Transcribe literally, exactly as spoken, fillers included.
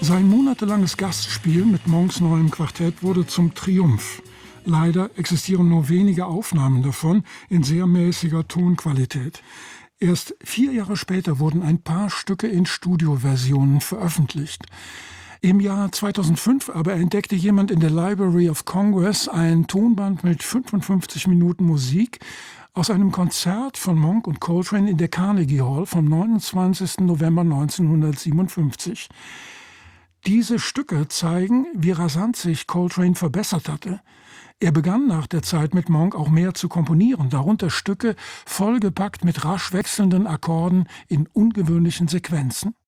Sein monatelanges Gastspiel mit Monks neuem Quartett wurde zum Triumph. Leider existieren nur wenige Aufnahmen davon in sehr mäßiger Tonqualität. Erst vier Jahre später wurden ein paar Stücke in Studioversionen veröffentlicht. Im Jahr zweitausendfünf aber entdeckte jemand in der Library of Congress ein Tonband mit fünfundfünfzig Minuten Musik aus einem Konzert von Monk und Coltrane in der Carnegie Hall vom neunundzwanzigsten November neunzehnhundertsiebenundfünfzig. Diese Stücke zeigen, wie rasant sich Coltrane verbessert hatte. Er begann nach der Zeit mit Monk auch mehr zu komponieren, darunter Stücke vollgepackt mit rasch wechselnden Akkorden in ungewöhnlichen Sequenzen.